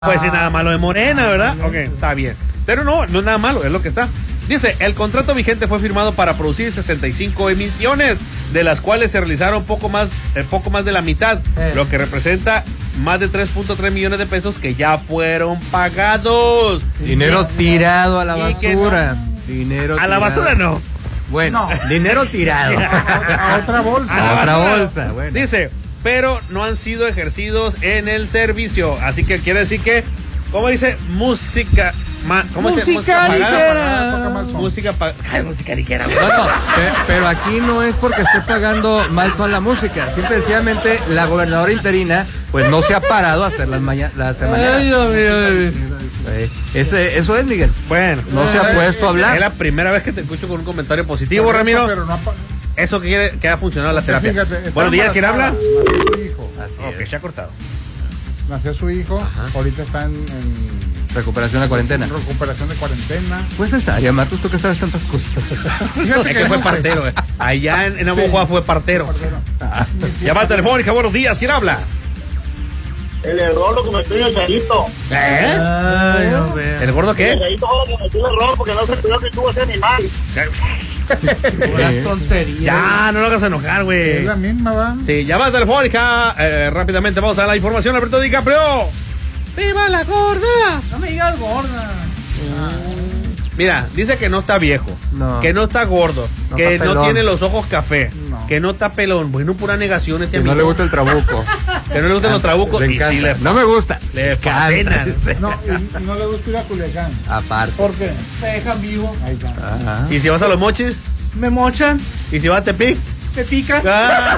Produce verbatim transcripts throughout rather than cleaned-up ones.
Pues sí, nada malo de Morena, ¿verdad? Ok, está bien. Pero no, no es nada malo, es lo que está. Dice, el contrato vigente fue firmado para producir sesenta y cinco emisiones, de las cuales se realizaron poco más, eh, poco más de la mitad, eh. lo que representa más de tres punto tres millones de pesos que ya fueron pagados. Dinero tirado a la basura. No. Dinero a la basura no. Bueno, no. Dinero tirado. A, a otra bolsa. A, a otra bolsa. Bueno. Dice, pero no han sido ejercidos en el servicio. Así que quiere decir que, ¿cómo dice? Música. Ma, ¿Cómo música dice? Música ligera. Música pagada. Música ligera. No, no, pero aquí no es porque esté pagando mal son la música. Simple y sencillamente la gobernadora interina pues no se ha parado a hacer las mañanas. Las Ay, Dios mío. Ese, eso es, Miguel. Bueno. No se ha puesto a hablar. Es la primera vez que te escucho con un comentario positivo, eso, Ramiro. Pero no ha... Eso que, quiere, que ha funcionado la terapia. Fíjate, buenos días, ¿quién habla? Nació su hijo. Así ok, es. Se ha cortado. Nació su hijo, ajá. Ahorita está en, en... Recuperación de cuarentena. Recuperación de cuarentena. Pues esa, ya Matos, tú que sabes tantas cosas. Fíjate que, que fue no partero. Eh. Allá en, en Abujoa sí. fue partero. partero. Ah. Llamada telefónica, buenos días, ¿quién habla? El gordo que metió en el Chayito. ¿Eh? Ay, no veo. ¿El gordo qué? El Chayito fue el que metió el error porque no se cuidó que tuvo ese animal. Una tontería. Ya, no lo hagas enojar, güey. Es la misma, ¿va? Sí, llamada telefónica. Eh, rápidamente vamos a la información. Alberto DiCaprio. ¡Viva la gorda! No me digas gorda. Uh, mira, dice que no está viejo, no. que no está gordo, no que está no tiene los ojos café, no. que no está pelón. Bueno, pura negación este que amigo. No le gusta el trabuco. Que no le gustan los trabucos. Y sí le, no me gusta. Le fascinan. No, y no le gusta ir a Culiacán. Aparte. ¿Por qué? Me dejan vivo. Ahí está. Ajá. ¿Y si vas a Los Mochis? Me mochan. ¿Y si vas a Tepic? ¿Te pica? Ah,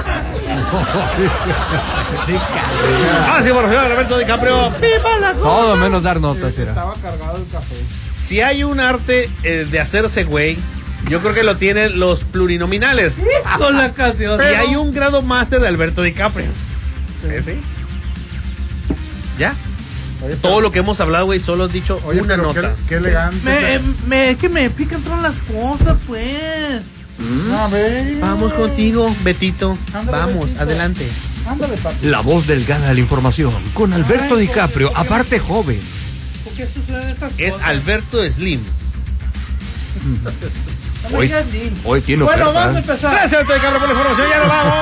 ah sí, por favor, Alberto DiCaprio. ¡Viva la gorda! Todo menos dar notas. Sí, estaba cargado el café. Si hay un arte eh, de hacerse güey, yo creo que lo tienen los plurinominales. Con la canción. Y hay un grado máster de Alberto DiCaprio. Sí. ¿Sí? ¿Ya? Oye, todo lo que hemos hablado, güey, solo has dicho oye, una nota. Qué, qué elegante. Me, me, es que me pican todas las cosas, pues. Mm. A ver. Vamos contigo, Betito. Ándale, Vamos, Betito. Adelante. Ándale, papi. La voz del gana de la información con Alberto Ay, DiCaprio, porque, aparte porque, joven. ¿Por qué suceden estas es cosas? Alberto Slim. no hoy, Slim. hoy tiene Bueno, oferta. vamos a empezar. Gracias, Alberto DiCaprio, por la información. Ya nos vamos.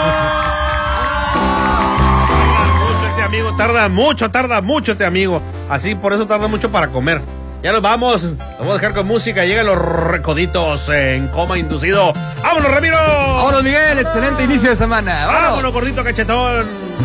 Mucho este amigo, tarda mucho, tarda mucho este amigo. Así, por eso tarda mucho para comer. Ya nos vamos, lo voy a dejar con música. Llegan los recoditos en coma inducido. ¡Vámonos, Ramiro! ¡Vámonos, Miguel! Excelente inicio de semana. ¡Vámonos, ¡Vámonos gordito cachetón!